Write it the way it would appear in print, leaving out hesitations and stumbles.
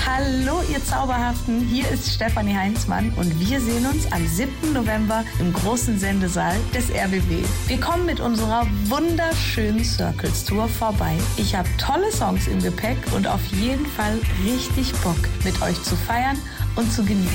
Hallo ihr Zauberhaften, hier ist Stefanie Heinzmann und wir sehen uns am 7. November im großen Sendesaal des RBB. Wir kommen mit unserer wunderschönen Circles Tour vorbei. Ich habe tolle Songs im Gepäck und auf jeden Fall richtig Bock, mit euch zu feiern und zu genießen.